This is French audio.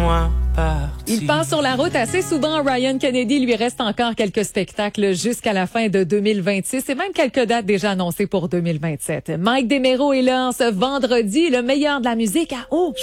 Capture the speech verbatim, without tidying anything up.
laisse-moi partir. Il passe sur la route assez souvent. Ryan Kennedy, lui reste encore quelques spectacles jusqu'à la fin de deux mille vingt-six et même quelques dates déjà annoncées pour deux mille vingt-sept. Mike DeMero est là ce vendredi, le meilleur de la musique à haut.